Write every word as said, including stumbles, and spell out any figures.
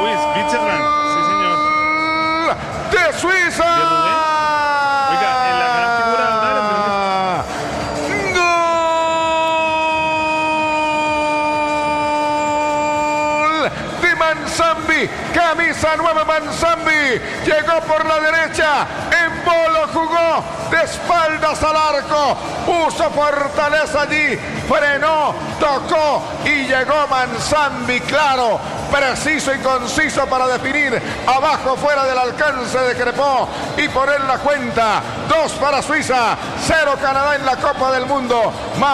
Luis Bitzerland, sí señor. De Suiza. ¿De Rubén? Oiga, en la gran figura, una de las grandes... de Manzambi, camisa nueve Manzambi, llegó por la derecha, en bolo jugó, de espaldas al arco, puso fortaleza allí, frenó, tocó y llegó Manzambi, claro, preciso y conciso para definir, abajo fuera del alcance de Crepó y poner la cuenta, dos para Suiza, cero Canadá en la Copa del Mundo.